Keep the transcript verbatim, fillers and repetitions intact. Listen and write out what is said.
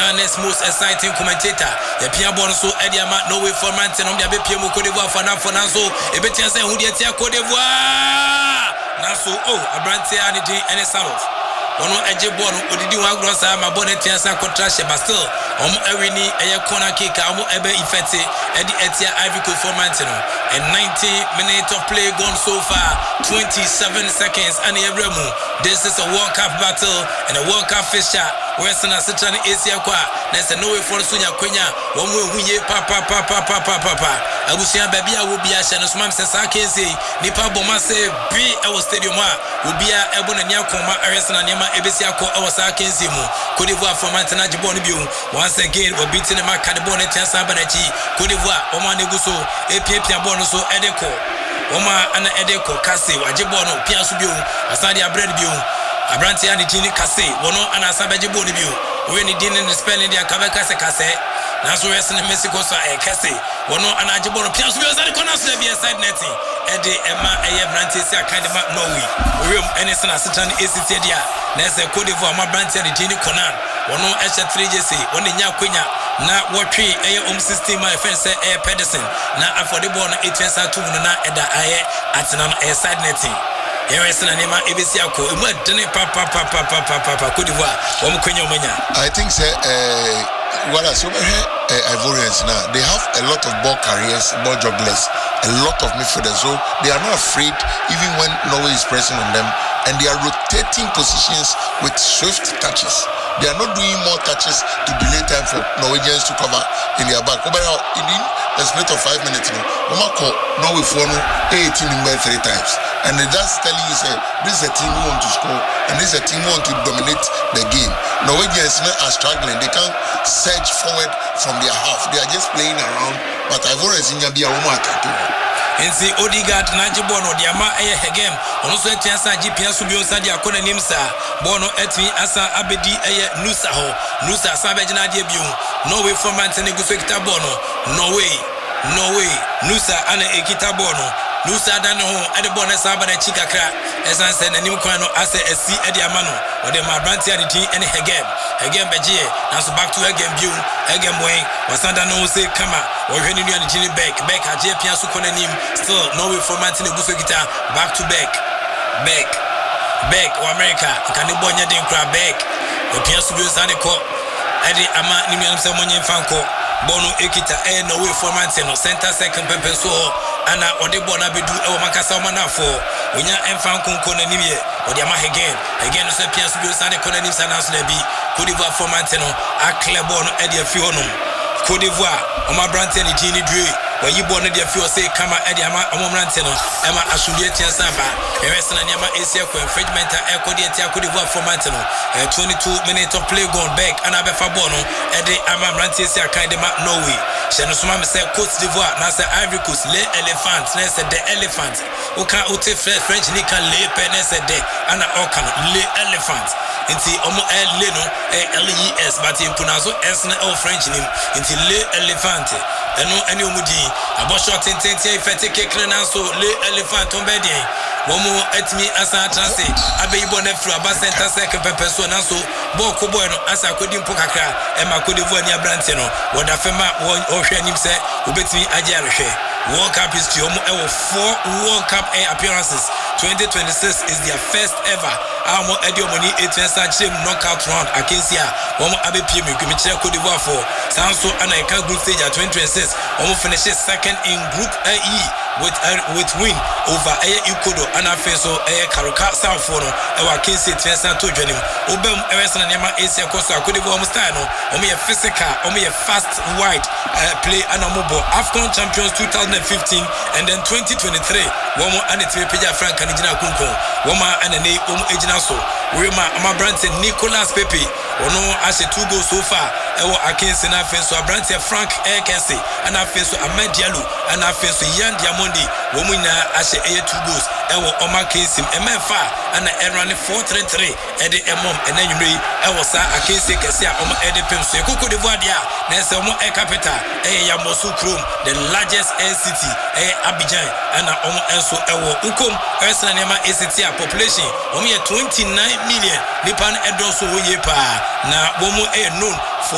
Ghana's most exciting commentator. The Pia Bonso Ediama no way for Manton on the Abepiamo Cote d'Ivoire for now for Naso. Ebetia say who the Cote d'Ivoire. Naso oh Abrante Anidi and Salof. Ono eje bono odidi wa grossa ma bonnet tiasa contract but still omo ewini eye corner kick omo ebe effective e di etia Ivory Coast for Mantino and ninety minutes of play gone so far, twenty-seven seconds and evremu. This is a World Cup battle and a World Cup fixture where sana sitran Asia kwa na se no way for sunya kwenya wo mu ehuye pa pa pa pa pa pa pa pa abusia baby a wo bia hye no so mam se sa kense nipa boma se bi e wo stadium a wo bia e bo na nya koma aresana nyama ebesi akọ e wo sa kense mu Cote d'Ivoire for Mantana jibo no biu once again we beating the mark the ball na tiasa banachi Cote d'Ivoire o ma neguso e pia pia ball no so edeko o ma ana edeko kase wajibo no pia so biu asade abred biu Abrante and Gini Kase, Wono and Asabaji Bonibu, when he didn't spell in the Kavakase Kase, Nazo in Mexico, so a Kase, Wono and Ajiboro Pias, we are the corners of the side netting, Eddie Emma A. Brante, kind of Norway, Room, Anderson, Asitan, Isidia, Nessa Cote d'Ivoire, my Brante and Gini Conan, Wono Esha three J C, one in Yaquina, now what tree, a home system, my friend say Air Pedersen, now for the born eight years out to Nana at the Aye at an side netting. Eresna nema ebesi akọ emu adene pa pa pa pa pa pa pa Cote d'Ivoire wo mkwenya omanya. I think say uh what are so uh, Ivorians now, they have a lot of ball carriers, ball jugglers, a lot of midfielders, so they are not afraid even when Norway is pressing on them, and they are rotating positions with swift touches. They are not doing more touches to delay time for Norwegians to cover in their back. In the split of five minutes, Norway for eighteen number three times. And that's telling you, say, this is a team who want to score, and this is a team who want to dominate the game. Norwegians are struggling. They can't surge forward from their half. They are just playing around. But I've already seen Yabia Omata too. And see Odegaard Najibono, the Ama Aye Hegem, also a chance at G P S Subio Sadia Kona Nimsa, Bono Etmi Asa Abedi Aye Nusaho, Nusa Sabajana Debu, Norway for Mantenegusekita Bono, Norway, Norway, Nusa Ana Ekita Bono. Nusa dano at the bonus abana chica crack as I said a new quano as a sea at the amano or the Mabranti and the Hegem again Beji now so back to again view again way was under no say come or when you and Jimmy back back at J P S Sukonanim still no way for Martin Gusokita back to back back back or America can you bonya den crab back or Piasu Saniko Eddie Ama Nimian Samonia Fanco Bono Ekita eh no way for Martin center second Pepe so ana odebona bedu e makasa mana fo onya emfa nkonko na nimye odi ama again again so piasu bi sane kona nim sana so na bi Cote d'Ivoire format no aklebo no e de afi honum Cote d'Ivoire o ma brante ni tini dwe wayi bo no de afi o say kama e de ama o brante no e ma asudie tia saba e wese na nyama Asia ko infringement e ko de tia Cote d'Ivoire format no twenty-two minutes of play gone back ana be fa bo no e de ama brante Asia kan de ma Norway Shano suma me say Cote d'Ivoire na say Ivory Coast les elephants na say the elephants o kan o te French ni kan les pe na say de ana o kan les elephants inti omo e le no e L E S but in pronounce S na o French nim inti les elephants eno ani omudi abo short intenti e fete kekre na so les elephants on be dey womo etmi asa transe abeyibo na fru aba center second pepe so na so bo ko boy no asa kodi mpo kakra e ma kodi vo ani abrante no woda fema wo hwe nim se obetmi age arehwe World Cup history omo e wo four World Cup appearances twenty twenty-six is their first ever amo edi omoni eighteen century knockout round akensia omo abepie me kwemechire Cote d'Ivoire for sanso ana e kan group stage at twenty twenty-six omo finish second in group E with uh, with win over Aye Ikodo and Afenso Aye Karuka South for no e wa Kensi Twensa to dwanim obem Eresna Nyama Asia Koso Cote d'Ivoire style no omo ye physical omo ye fast wide uh, play anamobo AFCON champions twenty fifteen and then twenty twenty-three womo anetime peja Frank Anigina Kunko woma anane omo ejina so Rema Amabrante Nicolas Pepe ono ase two goals so far e wo Akensi na Afenso Abrante Frank Ekensi and Afenso Ahmed Diallo and Afenso Yan Diamondi womunya ase e two goals e wo Omar Kensim emefa ana erane four three three e de emom enanwumre e wo sa Akensi kese a omo e de pemso e Cote d'Ivoire dia na ese omo e capital e Yamoussoukro Chrome the largest air city e Abidjan ana omo enso e wo ukom Eresna Nyama A C T population omo ye twenty-nine million nipa na edoso wo ye pa na womu e known for